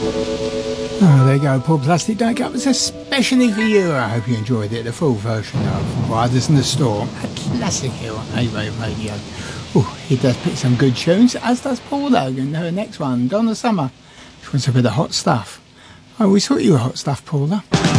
Oh, there you go, Paul Plastic Day Cup. It's especially for you. I hope you enjoyed it. The full version of Riders in the Storm, a classic here on A-Wave Radio. Oh, he does pick some good tunes, as does Paul Logan. The next one, Donna Summer. She wants a bit of hot stuff. I always thought you were hot stuff, Paula.